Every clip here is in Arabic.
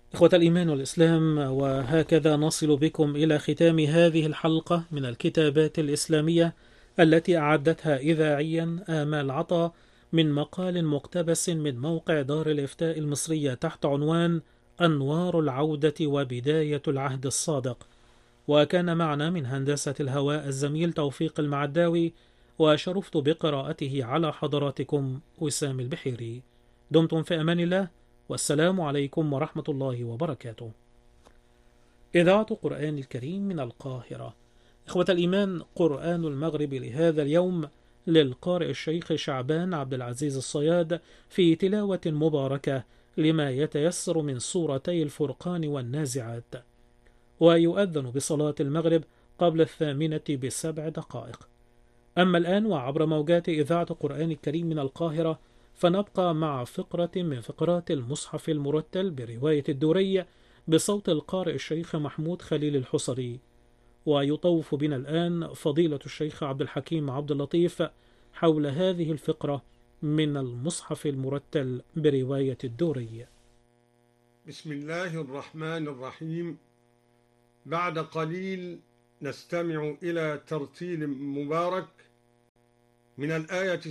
إخوة الإيمان والإسلام، وهكذا نصل بكم إلى ختام هذه الحلقة من الكتابات الإسلامية التي أعدتها إذاعيا آمال عطا من مقال مقتبس من موقع دار الإفتاء المصرية تحت عنوان أنوار العودة وبداية العهد الصادق. وكان معنا من هندسة الهواء الزميل توفيق المعداوي، وشرفت بقراءته على حضراتكم وسام البحيري. دمتم في أمان الله، والسلام عليكم ورحمة الله وبركاته. إذاعة قرآن الكريم من القاهرة. إخوة الإيمان، قرآن المغرب لهذا اليوم للقارئ الشيخ شعبان عبد العزيز الصياد في تلاوة مباركة لما يتيسر من سورتي الفرقان والنازعات، ويؤذن بصلاة المغرب قبل 8:07. أما الآن وعبر موجات إذاعة قرآن الكريم من القاهرة، فنبقى مع فقرة من فقرات المصحف المرتل برواية الدوري بصوت القارئ الشيخ محمود خليل الحصري. ويطوف بنا الآن فضيلة الشيخ عبد الحكيم عبد اللطيف حول هذه الفقرة من المصحف المرتل برواية الدوري. بسم الله الرحمن الرحيم. بعد قليل نستمع إلى ترتيل مبارك من الآية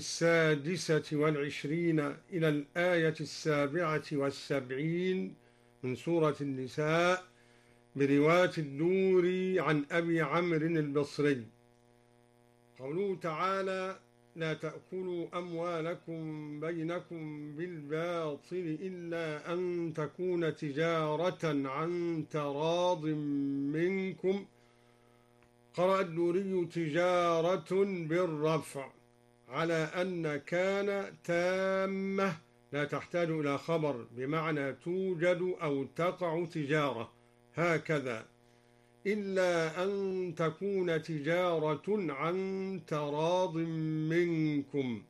26 إلى الآية 77 من سورة النساء برواية الدوري عن أبي عمرو البصري. قوله تعالى: لا تأكلوا أموالكم بينكم بالباطل إلا أن تكون تجارة عن تراض منكم. قرأ الدوري تجارة بالرفع على أن كان تامة لا تحتاج إلى خبر، بمعنى توجد أو تقع تجارة، هكذا إلا أن تكون تجارة عن تراض منكم.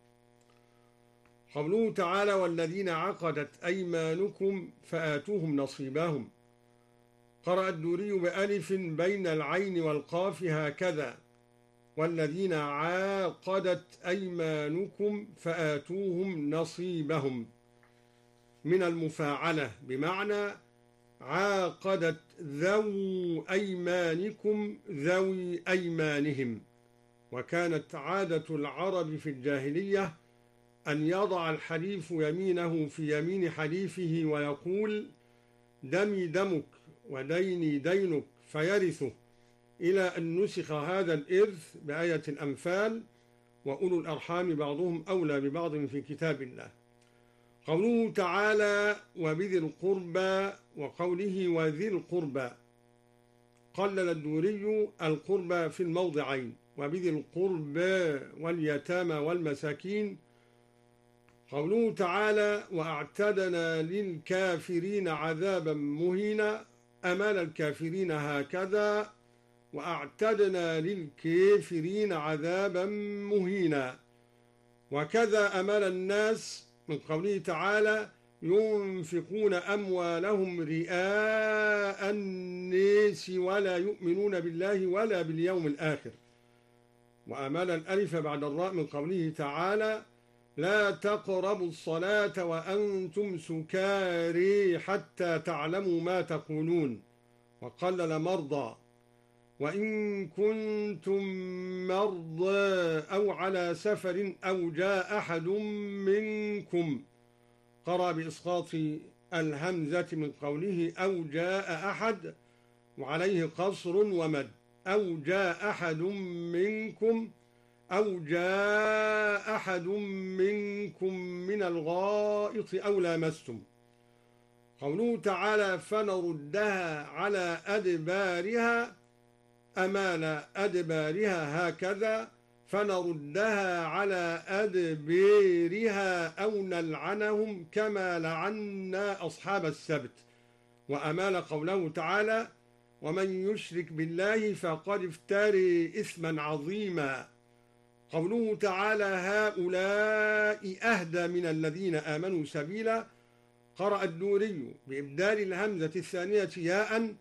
قوله تعالى: والذين عقدت أيمانكم فآتوهم نصيبهم. قرأ الدوري بألف بين العين والقاف هكذا: والذين عاقدت أيمانكم فآتوهم نصيبهم، من المفاعلة، بمعنى عاقدت ذو أيمانكم ذوي أيمانهم. وكانت عادة العرب في الجاهلية أن يضع الحليف يمينه في يمين حليفه ويقول: دمي دمك وديني دينك، فيرثه، إلى أن نسخ هذا الإرث بآية الأنفال: وأولو الأرحام بعضهم أولى ببعض في كتاب الله. قوله تعالى: وبذي القربى، وقوله وذي القربى، قلل الدوري القربى في الموضعين: وبذي القربى واليتامى والمساكين. قوله تعالى: وأعتدنا للكافرين عذابا مهينا، أمال الكافرين هكذا: وأعتدنا للكافرين عذابا مهينا. وكذا أمال الناس من قوله تعالى: ينفقون أموالهم رئاء الناس ولا يؤمنون بالله ولا باليوم الآخر. وأمال الألف بعد الراء من قوله تعالى: لا تقربوا الصلاة وأنتم سكاري حتى تعلموا ما تقولون. وقلل مرضى: وإن كنتم مرضى أو على سفر أو جاء أحد منكم. قرأ بإسقاط الهمزة من قوله أو جاء أحد، وعليه قصر ومد: أو جاء أحد منكم، أو جاء أحد منكم من الغائط أو لامستم. قوله تعالى: فنردها على أدبارها، أمال أدبارها هكذا: فنردها على أدبارها أو نلعنهم كما لعنا أصحاب السبت. وأمال قوله تعالى: ومن يشرك بالله فقد افترى إثما عظيما. قوله تعالى: هؤلاء أهدى من الذين آمنوا سبيلا. قرأ الدوري بإبدال الهمزة الثانية ياء: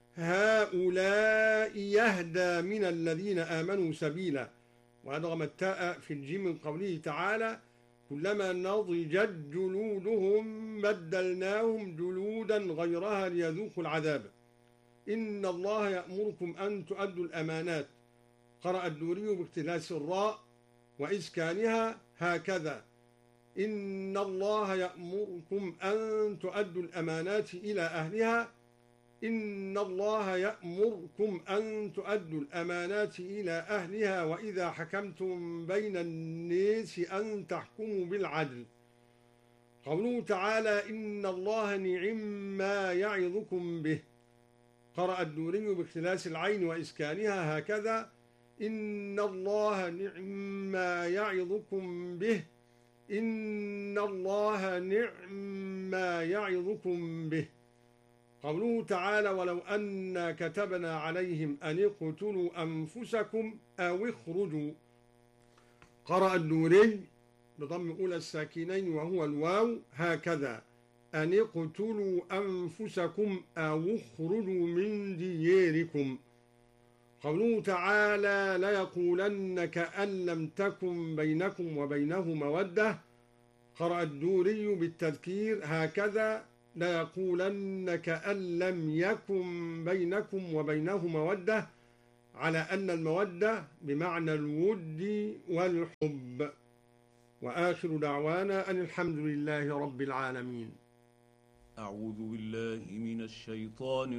هؤلاء يهدى من الذين آمنوا سبيلا، وأدغم التاء في الجيم من قوله تعالى: كلما نضجت جلودهم بدلناهم جلودا غيرها ليذوقوا العذاب إن الله يأمركم أن تؤدوا الأمانات. قرأ الدوري باختلاس الراء وإسكانها هكذا: إن الله يأمركم أن تؤدوا الأمانات إلى أهلها. إن الله يأمركم أن تؤدوا الأمانات إلى أهلها وإذا حكمتم بين الناس أن تحكموا بالعدل. قوله تعالى: إن الله نعم ما يعظكم به. قرأ الدوري باختلاس العين وإسكانها هكذا: إن الله نعم ما يعظكم به. إن الله نعم ما يعظكم به. قوله تعالى: ولو أنا كتبنا عليهم أن اقتلوا أنفسكم أو اخرجوا. قرأ الدوري بضم أولى الساكنين وهو الواو هكذا: أن اقتلوا أنفسكم أو اخرجوا من دياركم. قوله تعالى: ليقولن كأن لم تكن بينكم وبينه مودة. قرأ الدوري بالتذكير هكذا: ليقولن كأن لم يكن بينكم وبينه مودة، على أن المودة بمعنى الود والحب. وآخر دعوانا أن الحمد لله رب العالمين. أعوذ بالله من الشيطان